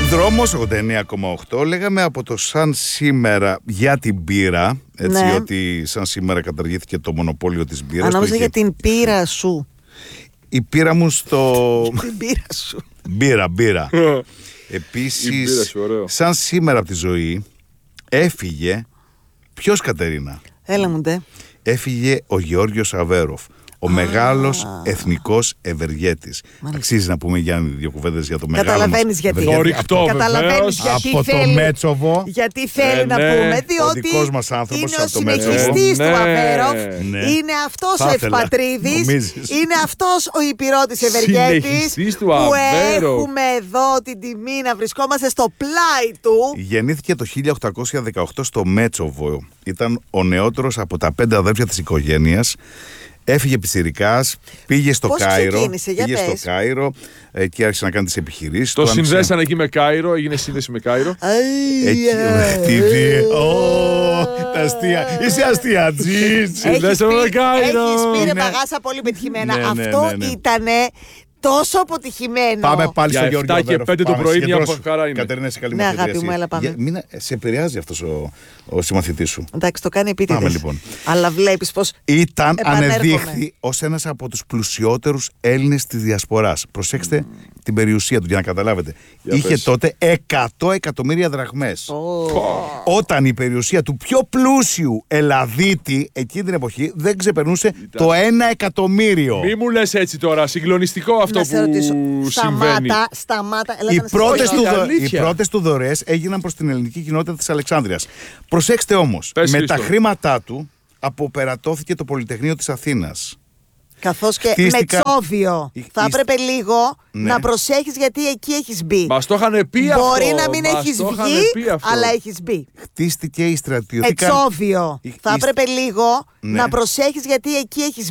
Δρόμος 89,8. Λέγαμε από το σαν σήμερα για την μπύρα. Έτσι, Ναι. ότι σαν σήμερα καταργήθηκε το μονοπόλιο της μπύρας. Νόμιζα για την πύρα σου. Η πύρα μου στο... Την πύρα σου. Μπύρα. Η μπύρα Επίσης, σου, ωραίο. σαν σήμερα από τη ζωή έφυγε... Ποιος, Κατερίνα? Έλα μου ντε. Έφυγε ο Γεώργιος Αβέροφ. Ο μεγάλος εθνικός ευεργέτης. Αξίζει να πούμε, Γιάννη, δύο κουβέντες για το μεγάλο μας Καταλαβαίνεις γιατί. ευεργέτη. Το ρηκτό, Καταλαβαίνεις γιατί Από το θέλει. Μέτσοβο. Γιατί θέλει να ναι. πούμε, Ο διότι δικός μας άνθρωπος είναι ο από το Μέτσοβο. συνεχιστής του Ναι. Αβέροφ, Ναι. είναι αυτός Θα ο ήθελα. ευπατρίδης, Νομίζεις. είναι αυτός ο υπηρώτης ευεργέτης Συνεχιστής του που Αβέροφ. έχουμε εδώ την τιμή να βρισκόμαστε στο πλάι του. Γεννήθηκε το 1818 στο Μέτσοβο. Ήταν ο νεότερος από τα 5 αδέρφια της οικογένειας. Έφυγε πιτσιρικάς, πήγε στο Πώς Κάιρο. ξεκίνησε, για Πήγε πες. στο Κάιρο και άρχισε να κάνει τις επιχειρήσεις. Το του, άνοιξε- συνδέσανε εκεί με Κάιρο, έγινε σύνδεση με Κάιρο. Εκεί, τα αστεία. Είσαι αστιατζής. Συνδέσαμε με Κάιρο. Έχεις πει ρε Είναι- παγάσα πολύ πετυχημένα. Ναι, ναι, Αυτό ναι. ήτανε τόσο αποτυχημένο. Πάμε πάλι Για στο Γιώργο 7 και Αβέροφ. 5 το Πάμε, πρωί, μια συγκεντρώσου. χαρά είναι. Κατερίνα, είσαι καλή Ναι, μαθήτρια αγάπη μου, εσύ. έλα, πάμε. Σε επηρεάζει αυτός ο συμμαθητής σου. Εντάξει, το κάνει επίτηδες. Πάμε, λοιπόν. Αλλά βλέπεις πως Ήταν, επανέρχομαι. ανεδείχθη ως ένας από τους πλουσιότερους Έλληνες της Διασποράς. Προσέξτε την περιουσία του για να καταλάβετε. Είχε πες. τότε 100 εκατομμύρια δραχμές. Όταν η περιουσία του πιο πλούσιου Ελλαδίτη εκείνη την εποχή δεν ξεπερνούσε το 1 εκατομμύριο. Μη μου λες έτσι τώρα, συγκλονιστικό αυτό να σε που ρωτήσω. συμβαίνει. Σταμάτα. Έλα Οι να σε πρώτες, ρωτήσω. του, Όχι, οι αλήθεια. πρώτες του δωρεές έγιναν προς την ελληνική κοινότητα της Αλεξάνδρειας. Προσέξτε όμως, Πες, με Χρήστο. τα χρήματά του αποπερατώθηκε το Πολυτεχνείο της Αθήνας. Καθώς και Χτίστηκαν- Μετσόβιο. Θα έπρεπε λίγο Ναι. να προσέχεις γιατί εκεί έχεις μπει. Μας το είχαν πει αυτό. Μπορεί να μην μας έχεις το είχαν βγει, πει αυτό. αλλά έχεις μπει. Χτίστηκε η στρατιωτική... Μετσόβιο. η- Θα η- έπρεπε λίγο Ναι. να προσέχεις γιατί εκεί έχεις